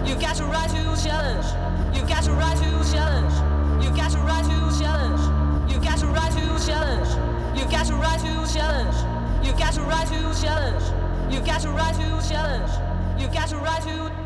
You've got a right to challenge. You've got a right to challenge. You've got a right to challenge. You've got a right to challenge. You've got a right to challenge. You've got a right to challenge. You've got a right to challenge. You've got a right to